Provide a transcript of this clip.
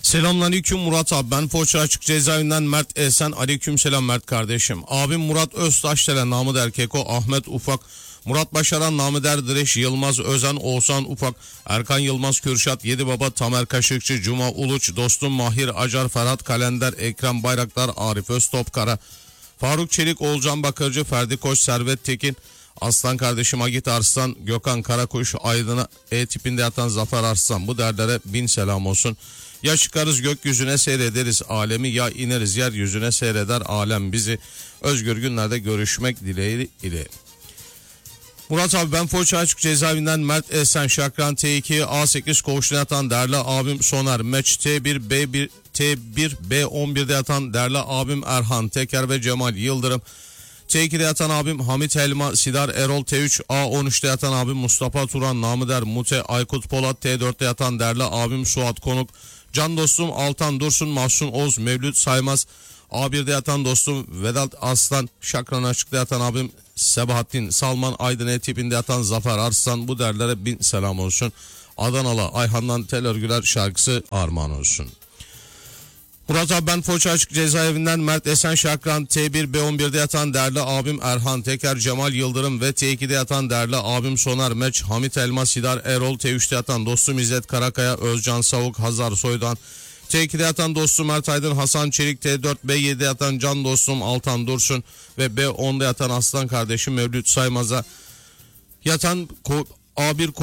Selamünaleyküm Murat abi, ben Foça Açık Cezaevinden Mert Esen. Aleykümselam Mert kardeşim. Abim Murat Öztaşdelen, namı der Keko, Ahmet Ufak, Murat Başaran, namı der Direş, Yılmaz Özen, Oğuzhan Ufak, Erkan Yılmaz, Kürşat Yedibaba, Tamer Kaşıkçı, Cuma Uluç, Dostum Mahir Acar, Ferhat Kalender, Ekrem Bayraktar, Arif Öztopkara, Faruk Çelik, Oğulcan Bakırcı, Ferdi Koç, Servet Tekin, Aslan kardeşim Agit Arslan, Gökhan Karakuş, Aydın'a tipinde yatan Zafer Arslan. Bu derlere bin selam olsun. Ya çıkarız gökyüzüne seyrederiz alemi, ya ineriz yeryüzüne seyreder alem bizi. Özgür günlerde görüşmek dileğiyle. Murat abi, ben Foça Açık Cezaevinden Mert Esen. Şakran T2 A8 koğuşuna yatan değerli abim Soner. Meç T1 B11'de yatan değerli abim Erhan Teker ve Cemal Yıldırım. T2'de yatan abim Hamit Elma Sidar Erol. T3 A13'te yatan abim Mustafa Turan, namı der Mute Aykut Polat. T4'te yatan değerli abim Suat Konuk. Can dostum Altan Dursun, Mahsun Oz, Mevlüt Saymaz. A1'de yatan dostum Vedat Aslan. Şakran Açık'ta yatan abim Sebahattin Salman. Aydın tipinde yatan Zafer Arslan. Bu derlere bin selam olsun. Adanalı Ayhan'dan Tel Örgüler şarkısı armağan olsun. Murat abi, ben Foça Açık Cezaevinden Mert Esen. Şakran T1 B11'de yatan değerli abim Erhan Teker, Cemal Yıldırım ve T2'de yatan değerli abim Soner Meç, Hamit Elma Sidar Erol. T3'te yatan dostum İzzet Karakaya, Özcan Savuk, Hazar Soydan. T2'de yatan dostum Mert Aydın, Hasan Çelik. T4 B7'de yatan can dostum Altan Dursun ve B10'da yatan aslan kardeşim Mevlüt Saymaz'a yatan A1